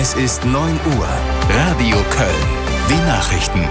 Es ist 9 Uhr. Radio Köln. Die Nachrichten.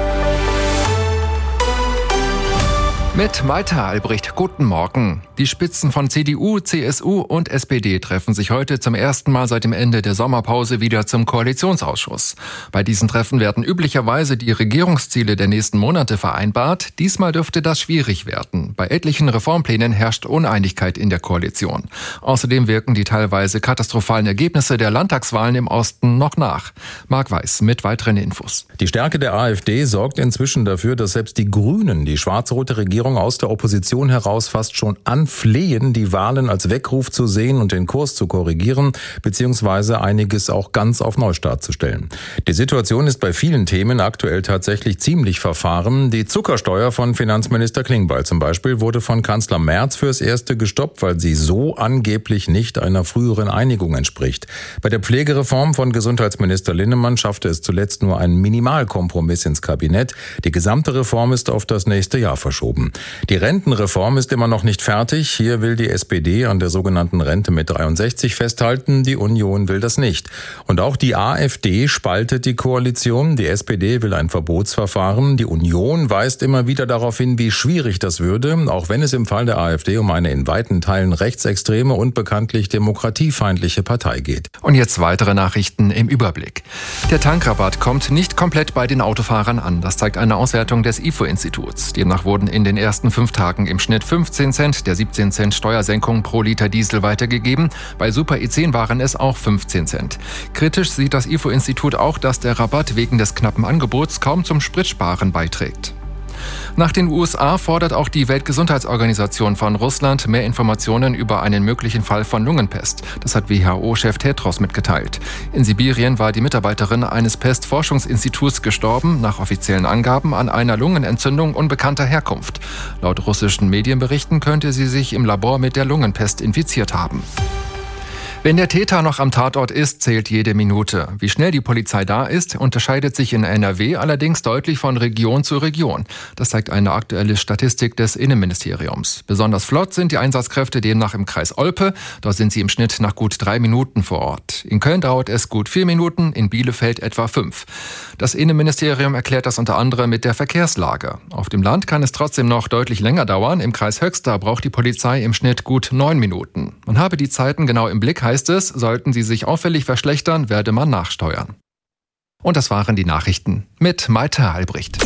Mit Malte Albrecht, guten Morgen. Die Spitzen von CDU, CSU und SPD treffen sich heute zum ersten Mal seit dem Ende der Sommerpause wieder zum Koalitionsausschuss. Bei diesen Treffen werden üblicherweise die Regierungsziele der nächsten Monate vereinbart. Diesmal dürfte das schwierig werden. Bei etlichen Reformplänen herrscht Uneinigkeit in der Koalition. Außerdem wirken die teilweise katastrophalen Ergebnisse der Landtagswahlen im Osten noch nach. Marc Weiß mit weiteren Infos. Die Stärke der AfD sorgt inzwischen dafür, dass selbst die Grünen die schwarz-rote Regierung aus der Opposition heraus fast schon anflehen, die Wahlen als Weckruf zu sehen und den Kurs zu korrigieren, beziehungsweise einiges auch ganz auf Neustart zu stellen. Die Situation ist bei vielen Themen aktuell tatsächlich ziemlich verfahren. Die Zuckersteuer von Finanzminister Klingbeil zum Beispiel wurde von Kanzler Merz fürs Erste gestoppt, weil sie so angeblich nicht einer früheren Einigung entspricht. Bei der Pflegereform von Gesundheitsminister Linnemann schaffte es zuletzt nur ein Minimalkompromiss ins Kabinett. Die gesamte Reform ist auf das nächste Jahr verschoben. Die Rentenreform ist immer noch nicht fertig. Hier will die SPD an der sogenannten Rente mit 63 festhalten. Die Union will das nicht. Und auch die AfD spaltet die Koalition. Die SPD will ein Verbotsverfahren. Die Union weist immer wieder darauf hin, wie schwierig das würde, auch wenn es im Fall der AfD um eine in weiten Teilen rechtsextreme und bekanntlich demokratiefeindliche Partei geht. Und jetzt weitere Nachrichten im Überblick. Der Tankrabatt kommt nicht komplett bei den Autofahrern an. Das zeigt eine Auswertung des IFO-Instituts. Demnach wurden in den ersten 5 Tagen im Schnitt 15 Cent der 17 Cent Steuersenkung pro Liter Diesel weitergegeben. Bei Super E10 waren es auch 15 Cent. Kritisch sieht das IFO-Institut auch, dass der Rabatt wegen des knappen Angebots kaum zum Spritsparen beiträgt. Nach den USA fordert auch die Weltgesundheitsorganisation von Russland mehr Informationen über einen möglichen Fall von Lungenpest. Das hat WHO-Chef Tedros mitgeteilt. In Sibirien war die Mitarbeiterin eines Pestforschungsinstituts gestorben, nach offiziellen Angaben an einer Lungenentzündung unbekannter Herkunft. Laut russischen Medienberichten könnte sie sich im Labor mit der Lungenpest infiziert haben. Wenn der Täter noch am Tatort ist, zählt jede Minute. Wie schnell die Polizei da ist, unterscheidet sich in NRW allerdings deutlich von Region zu Region. Das zeigt eine aktuelle Statistik des Innenministeriums. Besonders flott sind die Einsatzkräfte demnach im Kreis Olpe. Dort sind sie im Schnitt nach gut 3 Minuten vor Ort. In Köln dauert es gut 4 Minuten, in Bielefeld etwa 5. Das Innenministerium erklärt das unter anderem mit der Verkehrslage. Auf dem Land kann es trotzdem noch deutlich länger dauern. Im Kreis Höxter braucht die Polizei im Schnitt gut 9 Minuten. Man habe die Zeiten genau im Blick, heißt es, sollten sie sich auffällig verschlechtern, werde man nachsteuern. Und das waren die Nachrichten mit Malte Albrecht.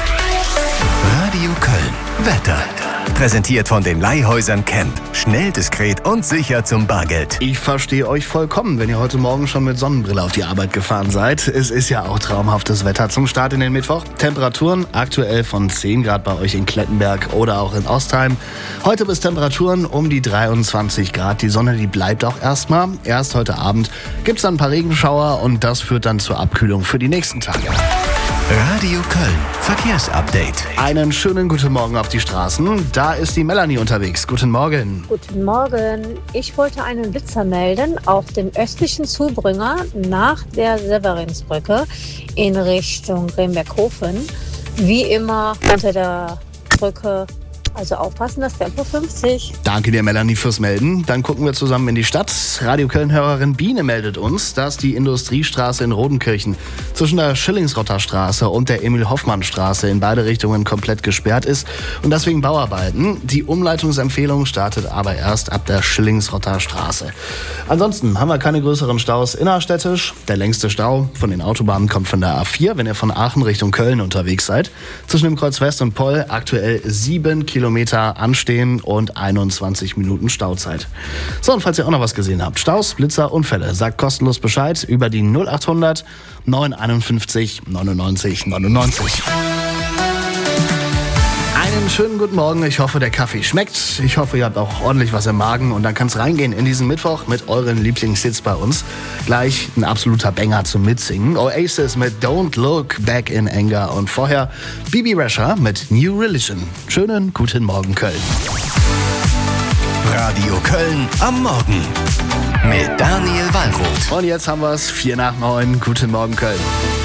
Radio Köln. Wetter. Präsentiert von den Leihhäusern Camp. Schnell, diskret und sicher zum Bargeld. Ich verstehe euch vollkommen, wenn ihr heute Morgen schon mit Sonnenbrille auf die Arbeit gefahren seid. Es ist ja auch traumhaftes Wetter zum Start in den Mittwoch. Temperaturen aktuell von 10 Grad bei euch in Klettenberg oder auch in Ostheim. Heute bis Temperaturen um die 23 Grad. Die Sonne, die bleibt auch erstmal. Erst heute Abend gibt es dann ein paar Regenschauer und das führt dann zur Abkühlung für die nächsten Tage. Radio Köln. Verkehrsupdate. Einen schönen guten Morgen auf die Straßen. Da ist die Melanie unterwegs. Guten Morgen. Guten Morgen. Ich wollte einen Blitzer melden auf dem östlichen Zubringer nach der Severinsbrücke in Richtung Remberghofen. Wie immer unter der Brücke. Also aufpassen, das Tempo 50. Danke dir, Melanie, fürs Melden. Dann gucken wir zusammen in die Stadt. Radio Köln-Hörerin Biene meldet uns, dass die Industriestraße in Rodenkirchen zwischen der Schillingsrotter Straße und der Emil-Hoffmann-Straße in beide Richtungen komplett gesperrt ist und deswegen Bauarbeiten. Die Umleitungsempfehlung startet aber erst ab der Schillingsrotter Straße. Ansonsten haben wir keine größeren Staus innerstädtisch. Der längste Stau von den Autobahnen kommt von der A4, wenn ihr von Aachen Richtung Köln unterwegs seid. Zwischen dem Kreuz West und Poll aktuell 7 Kilometer anstehen und 21 Minuten Stauzeit. So, und falls ihr auch noch was gesehen habt, Staus, Blitzer, Unfälle, sagt kostenlos Bescheid über die 0800 951 99 99. Einen schönen guten Morgen. Ich hoffe, der Kaffee schmeckt. Ich hoffe, ihr habt auch ordentlich was im Magen. Und dann kann es reingehen in diesen Mittwoch mit euren Lieblingshits bei uns. Gleich ein absoluter Banger zum Mitsingen. Oasis mit Don't Look Back in Anger. Und vorher Bibi Rasher mit New Religion. Schönen guten Morgen, Köln. Radio Köln am Morgen mit Daniel Wallroth. Und jetzt haben wir es 8:04. Guten Morgen, Köln.